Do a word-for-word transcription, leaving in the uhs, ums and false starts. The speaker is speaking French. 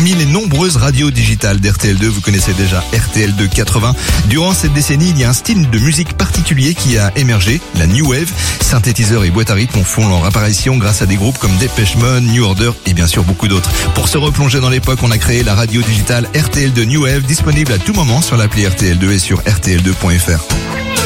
Parmi les nombreuses radios digitales d'R T L deux, vous connaissez déjà R T L deux quatre-vingts. Durant cette décennie, il y a un style de musique particulier qui a émergé, la New Wave. Synthétiseurs et boîtes à rythme font leur apparition grâce à des groupes comme Depeche Mode, New Order et bien sûr beaucoup d'autres. Pour se replonger dans l'époque, on a créé la radio digitale R T L deux New Wave, disponible à tout moment sur l'appli R T L deux et sur R T L deux point F R.